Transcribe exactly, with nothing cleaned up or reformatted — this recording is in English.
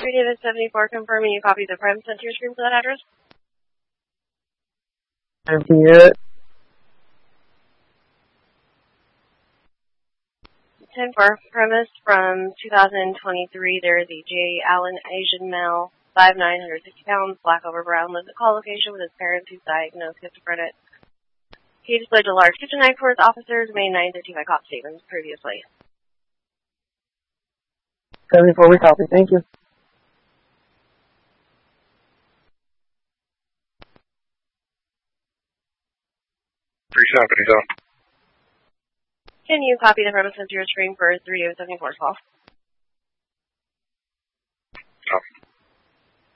three David seventy-four confirming you copied the premise sent to your screen for that address. And can you hear it? ten four premise from two thousand twenty-three. There is a J. Allen, Asian male, five nine, one hundred sixty pounds, black over brown, lives at call location with his parents who's diagnosed schizophrenic. He displayed a large kitchen knife towards officers, May ninth, thirteen by cop statements previously. seventy-four, we copy. Thank you. three seven, he's on. Can you copy the premise sent to your screen for three David seventy-four's call? Copy.